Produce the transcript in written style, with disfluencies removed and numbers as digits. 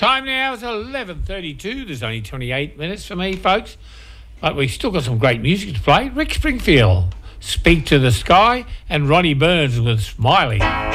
Time now is 11:32. There's only 28 minutes for me, folks. But we've still got some great music to play. Rick Springfield, Speak to the Sky, and Ronnie Burns with Smiley.